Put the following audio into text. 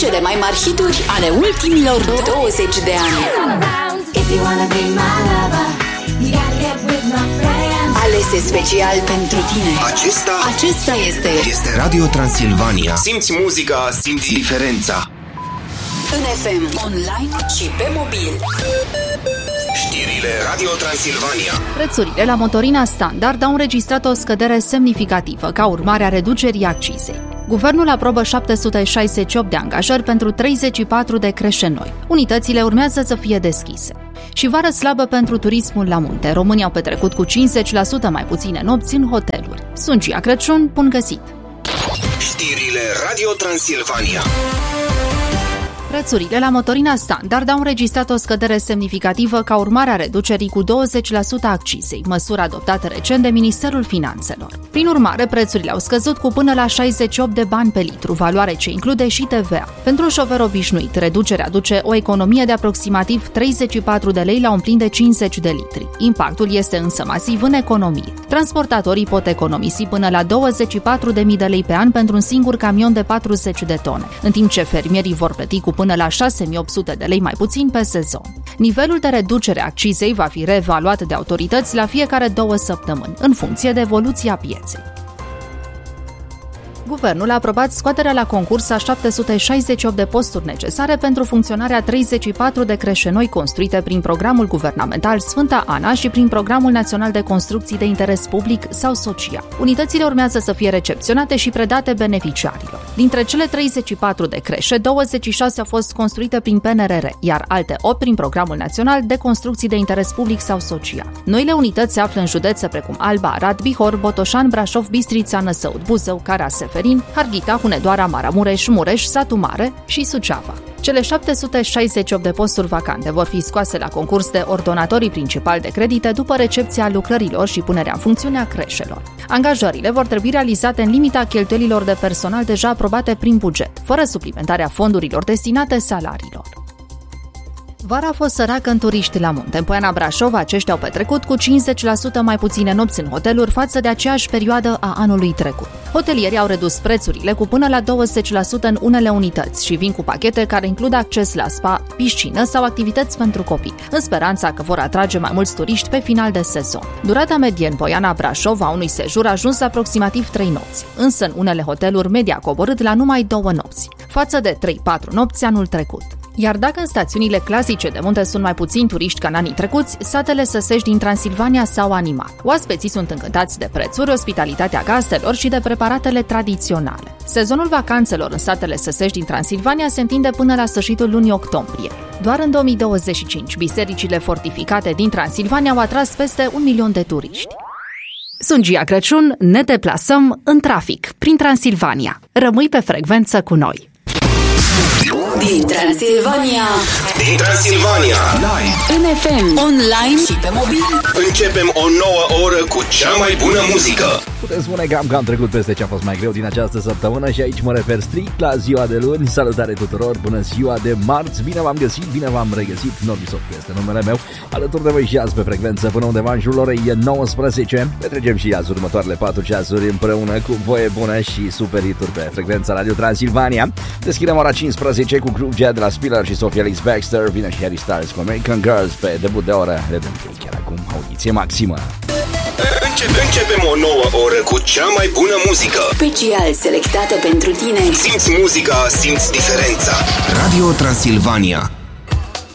cele mai mari hituri ale ultimilor 20 de ani. Alese special pentru tine. Acesta este Radio Transilvania. Simți muzica, simți diferența. în FM, online și pe mobil. Știrile Radio Transilvania. Prețurile la motorina standard au înregistrat o scădere semnificativă ca urmare a reducerii accizei. Guvernul aprobă 768 de angajări pentru 34 de creșe noi. Unitățile urmează să fie deschise. Și vară slabă pentru turismul la munte. Românii au petrecut cu 50% mai puține nopți în hoteluri. Sunt Gia Crăciun, bun găsit! Știrile Radio Transilvania. Prețurile la motorina standard au înregistrat o scădere semnificativă ca urmare a reducerii cu 20% a accizei, măsură adoptată recent de Ministerul Finanțelor. Prin urmare, prețurile au scăzut cu până la 68 de bani pe litru, valoare ce include și TVA. Pentru un șofer obișnuit, reducerea aduce o economie de aproximativ 34 de lei la un plin de 50 de litri. Impactul este însă masiv în economie. Transportatorii pot economisi până la 24.000 de lei pe an pentru un singur camion de 40 de tone, în timp ce fermierii vor plăti cu până la 6.800 de lei mai puțin pe sezon. Nivelul de reducere a accizei va fi reevaluat de autorități la fiecare 2 săptămâni, în funcție de evoluția pieței. Guvernul a aprobat scoaterea la concurs a 768 de posturi necesare pentru funcționarea 34 de creșe noi construite prin programul guvernamental Sfânta Ana și prin Programul Național de Construcții de Interes Public sau Social. Unitățile urmează să fie recepționate și predate beneficiarilor. Dintre cele 34 de creșe, 26 au fost construite prin PNRR, iar alte 8 prin Programul Național de Construcții de Interes Public sau Social. Noile unități se află în județe precum Alba, Arad, Bihor, Botoșani, Brașov, Bistrița, Năsăud, Buzău, Caraseferin, Harghita, Hunedoara, Maramureș, Mureș, Satu Mare și Suceava. Cele 768 de posturi vacante vor fi scoase la concurs de ordonatorii principali de credite după recepția lucrărilor și punerea în funcțiune a creșelor. Angajările vor trebui realizate în limita cheltuielilor de personal deja aprobate prin buget, fără suplimentarea fondurilor destinate salariilor. Vara a fost săracă în turiști la munte. În Poiana Brașov, aceștia au petrecut cu 50% mai puține nopți în hoteluri față de aceeași perioadă a anului trecut. Hotelierii au redus prețurile cu până la 20% în unele unități și vin cu pachete care includ acces la spa, piscină sau activități pentru copii, în speranța că vor atrage mai mulți turiști pe final de sezon. Durata medie în Poiana Brașov a unui sejur a ajuns aproximativ 3 nopți, însă în unele hoteluri media a coborât la numai 2 nopți, față de 3-4 nopți anul trecut. Iar dacă în stațiunile clasice de munte sunt mai puțini turiști ca în anii trecuți, satele săsești din Transilvania s-au animat. Oaspeții sunt încântați de prețuri, ospitalitatea gazdelor și de preparatele tradiționale. Sezonul vacanțelor în satele săsești din Transilvania se întinde până la sfârșitul lunii octombrie. Doar în 2025, bisericile fortificate din Transilvania au atras peste 1 milion de turiști. Sunt Gia Crăciun, ne deplasăm în trafic, prin Transilvania. Rămâi pe frecvență cu noi! Din Transilvania, Live, în FM, online și pe mobil. începem o nouă oră cu cea mai bună muzică. Putem spune că am trecut peste ce a fost mai greu din această săptămână și aici mă refer strict la ziua de luni. Salutare tuturor, bună ziua de marți, bine v-am găsit, bine v-am regăsit. Norbisov este numele meu, alături de voi și azi pe frecvență până undeva în jurul orei 19. Petrecem și azi următoarele 4 ceasuri împreună cu voie bună și super hituri pe frecvența Radio Transilvania. Deschidem ora 15 cu Groove Jet de la Spiller și Sophie Ellis Baxter. Vine și Harry Styles cu American Girls pe debut de oră. Le dăm chiar acum audiție maximă. Începem o nouă oră cu cea mai bună muzică. Special selectată pentru tine. Simți muzica, simți diferența. Radio Transilvania.